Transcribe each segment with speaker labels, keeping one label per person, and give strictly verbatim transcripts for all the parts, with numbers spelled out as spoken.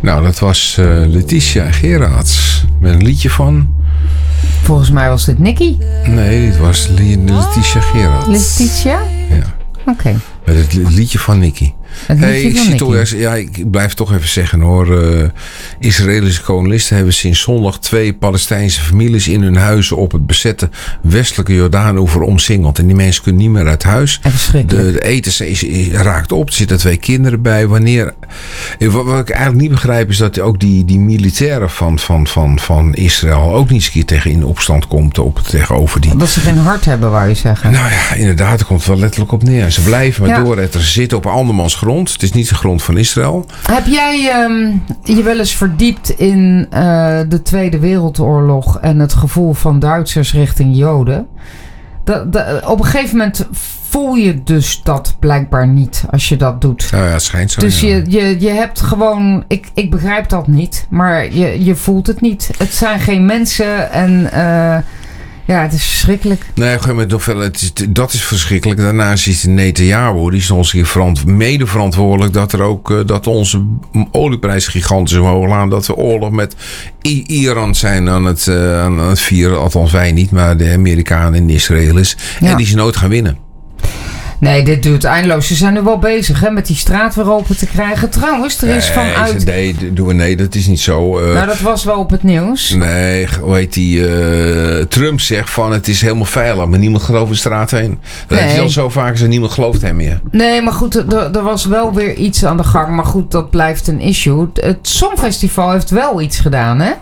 Speaker 1: Nou, dat was uh, Letitia Gerards met een liedje van...
Speaker 2: Volgens mij was dit Nicky.
Speaker 1: Nee, dit was Letitia Gerards.
Speaker 2: Letitia?
Speaker 1: Ja.
Speaker 2: Oké. Okay.
Speaker 1: Met het liedje van Nicky. Hey, ik, zie toch, ja, ik blijf toch even zeggen hoor. Uh, Israëlische kolonisten hebben sinds zondag twee Palestijnse families in hun huizen op het bezette westelijke Jordaanoever omsingeld. En die mensen kunnen niet meer uit huis. De, de eten is, is, raakt op. Er zitten twee kinderen bij. Wanneer, wat, wat ik eigenlijk niet begrijp is dat ook die, die militairen van, van, van, van Israël ook niet eens een keer tegen in opstand komt op, tegenover die.
Speaker 2: Dat ze geen hart hebben, wou je zeggen.
Speaker 1: Nou ja, inderdaad, er komt het wel letterlijk op neer. Ze blijven maar ja. doorretten. Ze zitten op andermans grond. Het is niet de grond van Israël.
Speaker 2: Heb jij um, je wel eens verdiept in uh, de Tweede Wereldoorlog en het gevoel van Duitsers richting Joden? Da, da, op een gegeven moment voel je dus dat blijkbaar niet als je dat doet.
Speaker 1: Nou ja, het schijnt zo.
Speaker 2: Dus
Speaker 1: ja.
Speaker 2: je, je, je hebt gewoon... Ik, ik begrijp dat niet, maar je, je voelt het niet. Het zijn geen mensen en... Uh, Ja, het is verschrikkelijk.
Speaker 1: Nee, met nog veel, het is, dat is verschrikkelijk. Daarnaast is de Netanyahu, die is ons hier verant, mede verantwoordelijk dat er ook uh, dat onze olieprijs gigantisch omhoog gaan. Dat we oorlog met I- Iran zijn aan het, uh, aan het vieren. Althans wij niet, maar de Amerikanen en de Israëli's. Ja. En die ze nooit gaan winnen.
Speaker 2: Nee, dit duurt eindeloos. Ze zijn nu wel bezig hè, met die straat weer open te krijgen. Trouwens, er is
Speaker 1: nee,
Speaker 2: vanuit...
Speaker 1: Nee, nee, nee, dat is niet zo. Uh,
Speaker 2: nou, dat was wel op het nieuws.
Speaker 1: Nee, hoe heet die? Uh, Trump zegt van het is helemaal veilig, maar niemand gelooft de straat heen. Dat nee. is al zo vaak gezegd, niemand gelooft hem meer.
Speaker 2: Nee, maar goed, er, er was wel weer iets aan de gang. Maar goed, dat blijft een issue. Het Songfestival heeft wel iets gedaan, hè?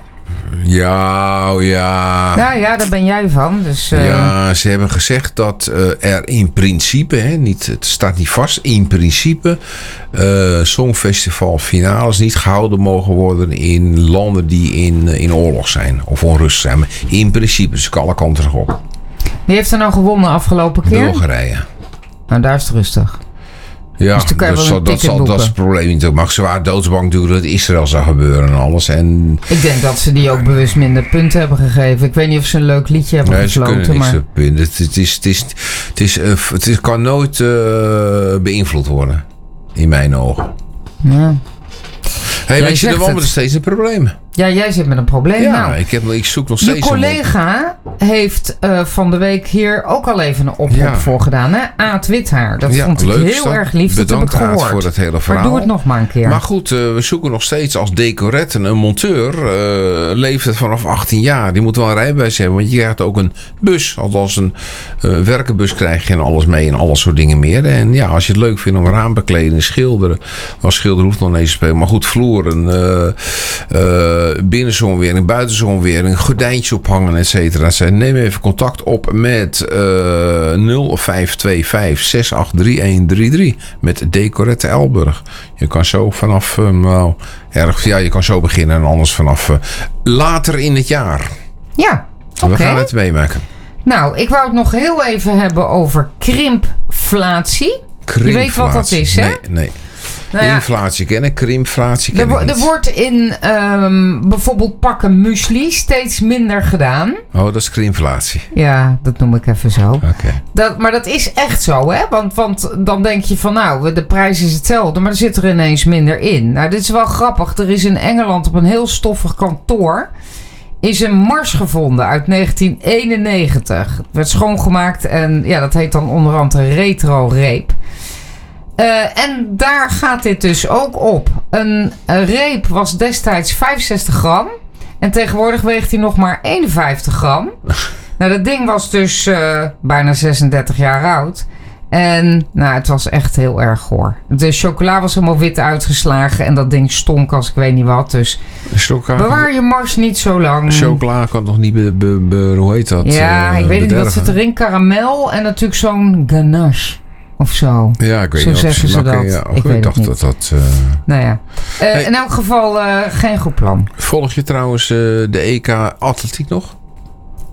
Speaker 1: Ja, ja.
Speaker 2: Nou ja, daar ben jij van. Dus, uh...
Speaker 1: Ja, ze hebben gezegd dat uh, er in principe, hè, niet, het staat niet vast, in principe uh, Songfestival finales niet gehouden mogen worden in landen die in, in oorlog zijn of onrust zijn. Maar in principe, dus alle kanten op.
Speaker 2: Wie heeft er nou gewonnen afgelopen keer?
Speaker 1: Bulgarije.
Speaker 2: Nou, daar is het rustig.
Speaker 1: Ja,
Speaker 2: dus
Speaker 1: dat, zal, dat, zal, dat is het probleem niet. Het mag zwaar doodsbang doen dat Israël zou gebeuren en alles. En
Speaker 2: ik denk dat ze die ook bewust minder punten hebben gegeven. Ik weet niet of ze een leuk liedje hebben
Speaker 1: nee,
Speaker 2: gesloten.
Speaker 1: Ze
Speaker 2: maar...
Speaker 1: het, is, het, is, het, is, het, is, uh, het is, kan nooit uh, beïnvloed worden. In mijn ogen.
Speaker 2: Ja.
Speaker 1: Hey, weet je, er waren steeds een probleem.
Speaker 2: Ja, jij zit met een probleem.
Speaker 1: Ja,
Speaker 2: nou,
Speaker 1: ik, heb, ik zoek nog steeds...
Speaker 2: Je collega een... heeft uh, van de week hier ook al even een oproep ja. voor gedaan. Hè? Aad Withaar. Dat ja, vond ik heel dat. erg lief.
Speaker 1: Bedankt,
Speaker 2: dat heb ik gehoord.
Speaker 1: voor het hele verhaal.
Speaker 2: Maar doe het nog maar een keer.
Speaker 1: Maar goed, uh, we zoeken nog steeds als decoret een monteur. Uh, leeftijd vanaf achttien jaar. Die moet wel een rijbewijs hebben. Want je krijgt ook een bus. Althans een uh, werkenbus krijg je en alles mee. En alles soort dingen meer. En ja, als je het leuk vindt om raambekleden, schilderen. Als schilder hoeft nog niet eens te spelen. Maar goed, vloeren. Uh, uh, binnenzonwering, buitenzonwering. Gordijntjes ophangen, et cetera. Neem even contact op met uh, nul vijf twee vijf zes acht drie een drie drie. Met Decorette Elburg. Je kan zo vanaf... Uh, nou, erg, ja, je kan zo beginnen. En anders vanaf uh, later in het jaar.
Speaker 2: Ja, oké. Okay.
Speaker 1: We gaan het meemaken.
Speaker 2: Nou, ik wou het nog heel even hebben over krimpflatie.
Speaker 1: Krimpflatie.
Speaker 2: Je weet wat dat is, hè?
Speaker 1: Nee, nee. Nou ja, inflatie kennen, krimpflatie kennen.
Speaker 2: Er, er wordt in um, bijvoorbeeld pakken muesli steeds minder gedaan.
Speaker 1: Oh, dat is krimpflatie.
Speaker 2: Ja, dat noem ik even zo.
Speaker 1: Okay.
Speaker 2: Dat, maar dat is echt zo, hè? Want, want dan denk je van nou, de prijs is hetzelfde, maar er zit er ineens minder in. Nou, dit is wel grappig. Er is in Engeland op een heel stoffig kantoor is een mars gevonden uit negentien eenennegentig. Het werd schoongemaakt en ja, dat heet dan onder andere retro-reep. Uh, en daar gaat dit dus ook op. Een, een reep was destijds vijfenzestig gram. En tegenwoordig weegt hij nog maar eenenvijftig gram. Nou, dat ding was dus uh, bijna zesendertig jaar oud. En nou, het was echt heel erg goor. De chocola was helemaal wit uitgeslagen. En dat ding stonk als ik weet niet wat. Dus chocola, bewaar je mars niet zo lang.
Speaker 1: Chocola kan nog niet be, be, be, hoe heet dat?
Speaker 2: Ja,
Speaker 1: uh,
Speaker 2: ik weet niet.
Speaker 1: bederven.
Speaker 2: Dat zit erin. Karamel en natuurlijk zo'n ganache. Of zo.
Speaker 1: Ja, ik weet
Speaker 2: zo
Speaker 1: niet.
Speaker 2: zeggen ze dat.
Speaker 1: Ja,
Speaker 2: ik weet
Speaker 1: dacht
Speaker 2: het niet.
Speaker 1: dat dat... Uh...
Speaker 2: Nou ja. Uh, hey, in elk geval uh, geen goed plan.
Speaker 1: Volg je trouwens uh, de E K atletiek nog?
Speaker 2: Nee.
Speaker 1: Nee,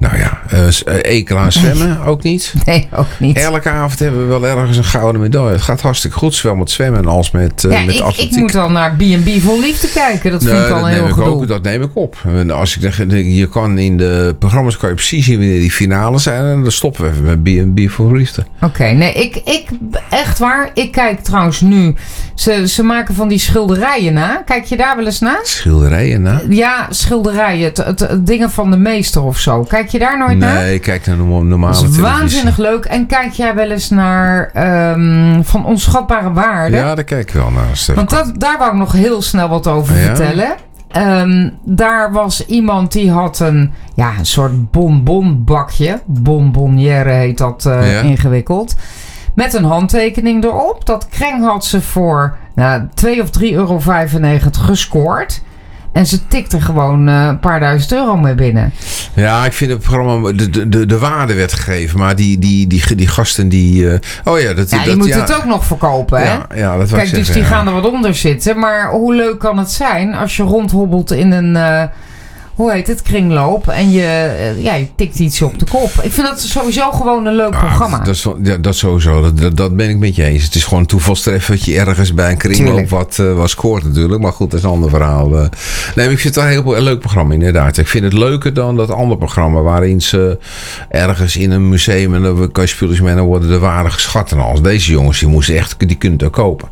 Speaker 1: Nou ja, uh, ekel aan zwemmen ook niet.
Speaker 2: Nee, ook niet.
Speaker 1: Elke avond hebben we wel ergens een gouden medaille. Het gaat hartstikke goed, zowel met zwemmen als met, uh,
Speaker 2: ja,
Speaker 1: met
Speaker 2: ik,
Speaker 1: atletiek.
Speaker 2: Ik moet al naar B en B Vol Liefde kijken. Dat vind
Speaker 1: nee,
Speaker 2: ik al
Speaker 1: dat
Speaker 2: heel
Speaker 1: neem ik
Speaker 2: gedoe.
Speaker 1: ook, dat neem ik op. En als ik zeg, je kan in de programma's kan je precies zien wanneer die finales zijn. En dan stoppen we even met B en B Vol Liefde.
Speaker 2: Oké, okay, nee, ik, ik, echt waar. Ik kijk trouwens nu. Ze, ze maken van die schilderijen na. Kijk je daar wel eens naar?
Speaker 1: Schilderijen na?
Speaker 2: Ja, schilderijen. Het, het, het dingen van de meester of zo. Kijk je daar nooit
Speaker 1: nee,
Speaker 2: naar?
Speaker 1: Nee, ik kijk naar de normale
Speaker 2: dat is
Speaker 1: televisie.
Speaker 2: Waanzinnig leuk. En kijk jij wel eens naar um, Van Onschatbare Waarde?
Speaker 1: Ja, daar kijk ik wel naar. Stef.
Speaker 2: Want dat, daar wou ik nog heel snel wat over ja? vertellen. Um, daar was iemand die had een, ja, een soort bonbonbakje. Bonbonnière heet dat uh, ja? ingewikkeld. Met een handtekening erop. Dat kreng had ze voor nou, twee of drie euro vijfennegentig gescoord. En ze tikte gewoon uh, een paar duizend euro mee binnen.
Speaker 1: Ja, ik vind het programma... De, de, de waarde werd gegeven. Maar die, die, die, die gasten die... Uh, oh ja, dat,
Speaker 2: ja, die
Speaker 1: dat,
Speaker 2: moeten
Speaker 1: ja,
Speaker 2: het ook nog verkopen, hè?
Speaker 1: Ja, ja dat
Speaker 2: Kijk,
Speaker 1: zeggen,
Speaker 2: dus die
Speaker 1: ja.
Speaker 2: gaan er wat onder zitten. Maar hoe leuk kan het zijn als je rondhobbelt in een... Uh, hoe heet het? Kringloop. En je, uh, ja, je tikt iets op de kop. Ik vind dat sowieso gewoon een leuk ah, programma.
Speaker 1: Dat, dat, ja, dat sowieso. Dat, dat, dat ben ik met je eens. Het is gewoon een toevalstreffer dat je ergens bij een kringloop wat, uh, wat scoort natuurlijk. Maar goed, dat is een ander verhaal. Uh, nee, ik vind het wel een heel een leuk programma inderdaad. Ik vind het leuker dan dat andere programma waarin ze ergens in een museum en dan kan je spulletjes mee en dan worden de waarde geschat en alles. Deze jongens, die moesten echt, die kunnen het ook kopen.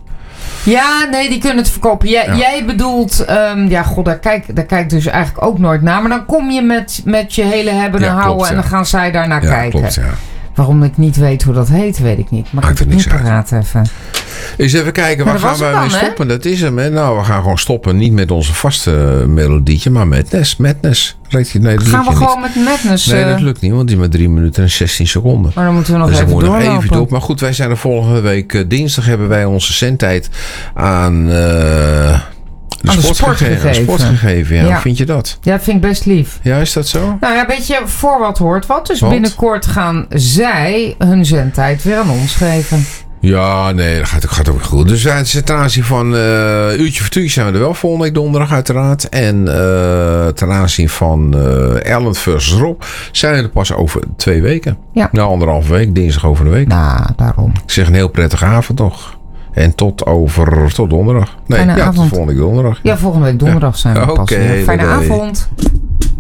Speaker 2: Ja, nee, die kunnen het verkopen. Jij, ja. jij bedoelt, um, ja, god, daar kijk, daar kijk ik dus eigenlijk ook nooit naar. Maar dan kom je met, met je hele hebben en ja, houden klopt, ja. en dan gaan zij daar naar
Speaker 1: ja,
Speaker 2: kijken.
Speaker 1: Klopt, ja.
Speaker 2: Waarom ik niet weet hoe dat heet, weet ik niet. Mag ik het niet paraat even?
Speaker 1: Eens even kijken, waar gaan wij mee stoppen? Dat is hem, hè? Nou, we gaan gewoon stoppen. Niet met onze vaste melodietje, maar met Nes. Madness. Nee, dat
Speaker 2: gaan we gewoon
Speaker 1: niet.
Speaker 2: met Madness?
Speaker 1: Nee, dat lukt niet, want die is maar drie minuten en zestien seconden.
Speaker 2: Maar dan moeten we nog
Speaker 1: dus
Speaker 2: even
Speaker 1: doorlopen.
Speaker 2: nog
Speaker 1: even door. Maar goed, wij zijn er volgende week uh, dinsdag hebben wij onze zendtijd aan... Uh, De
Speaker 2: Aan
Speaker 1: sport,
Speaker 2: de sport
Speaker 1: gegeven.
Speaker 2: gegeven.
Speaker 1: Sport gegeven, ja.
Speaker 2: ja.
Speaker 1: Hoe vind je dat?
Speaker 2: Ja, dat vind ik best lief.
Speaker 1: Ja, is dat zo?
Speaker 2: Nou ja, weet je, voor wat hoort wat. Dus
Speaker 1: wat?
Speaker 2: binnenkort gaan zij hun zendtijd weer aan ons geven.
Speaker 1: Ja, nee, dat gaat, gaat ook weer goed. Dus ten aanzien van uh, uurtje voor uurtje zijn we er wel volgende week donderdag uiteraard. En uh, ten aanzien van uh, Ellen versus Rob zijn we er pas over twee weken.
Speaker 2: Ja.
Speaker 1: Nou, anderhalve week, dinsdag over de week.
Speaker 2: Nou, daarom.
Speaker 1: Ik zeg een heel prettige avond nog. En tot over, tot donderdag. Nee,
Speaker 2: Fijne
Speaker 1: ja,
Speaker 2: avond.
Speaker 1: tot volgende week donderdag.
Speaker 2: Ja, volgende week donderdag zijn we
Speaker 1: ja.
Speaker 2: pas
Speaker 1: okay,
Speaker 2: weer. Fijne
Speaker 1: doei.
Speaker 2: avond.